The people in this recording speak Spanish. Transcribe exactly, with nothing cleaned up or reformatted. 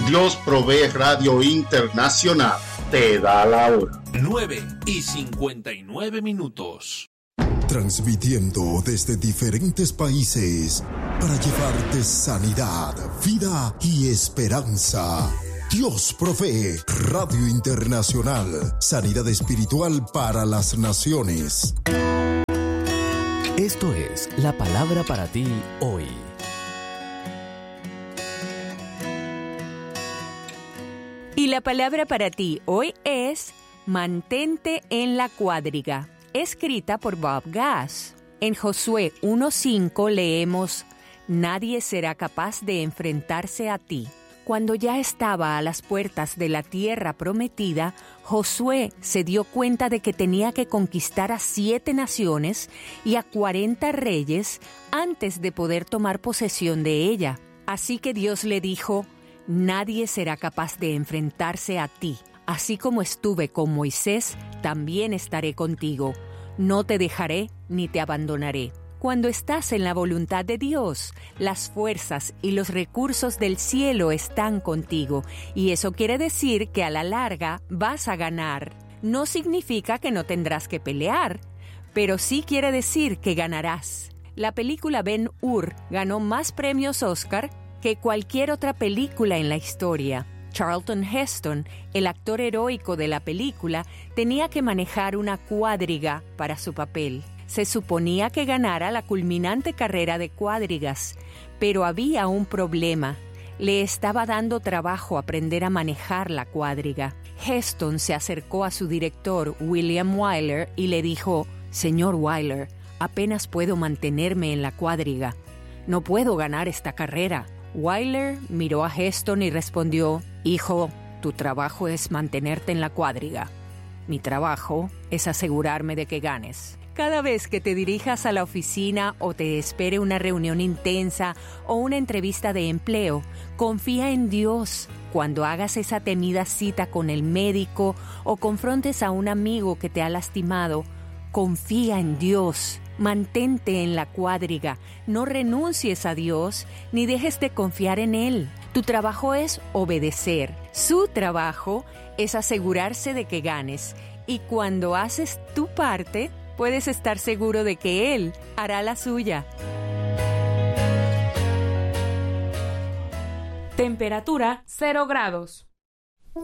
Dios Provee Radio Internacional te da la hora. nueve y cincuenta y nueve minutos. Transmitiendo desde diferentes países para llevarte sanidad, vida y esperanza. Dios Provee Radio Internacional. Sanidad espiritual para las naciones. Esto es la palabra para ti hoy. Y la palabra para ti hoy es mantente en la cuadriga, escrita por Bob Gass. En Josué uno cinco leemos: nadie será capaz de enfrentarse a ti. Cuando ya estaba a las puertas de la tierra prometida, Josué se dio cuenta de que tenía que conquistar a siete naciones y a cuarenta reyes antes de poder tomar posesión de ella. Así que Dios le dijo: nadie será capaz de enfrentarse a ti. Así como estuve con Moisés, también estaré contigo. No te dejaré ni te abandonaré. Cuando estás en la voluntad de Dios, las fuerzas y los recursos del cielo están contigo. Y eso quiere decir que a la larga vas a ganar. No significa que no tendrás que pelear, pero sí quiere decir que ganarás. La película Ben-Hur ganó más premios Oscar que cualquier otra película en la historia. Charlton Heston, el actor heroico de la película, tenía que manejar una cuadriga para su papel. Se suponía que ganara la culminante carrera de cuadrigas, pero había un problema. Le estaba dando trabajo aprender a manejar la cuadriga. Heston se acercó a su director, William Wyler, y le dijo: «Señor Wyler, apenas puedo mantenerme en la cuadriga. No puedo ganar esta carrera». Wyler miró a Heston y respondió: «Hijo, tu trabajo es mantenerte en la cuadriga. Mi trabajo es asegurarme de que ganes». Cada vez que te dirijas a la oficina o te espere una reunión intensa o una entrevista de empleo, confía en Dios. Cuando hagas esa temida cita con el médico o confrontes a un amigo que te ha lastimado, confía en Dios. Mantente en la cuadriga, no renuncies a Dios ni dejes de confiar en Él. Tu trabajo es obedecer. Su trabajo es asegurarse de que ganes. Y cuando haces tu parte, puedes estar seguro de que Él hará la suya. Temperatura cero grados.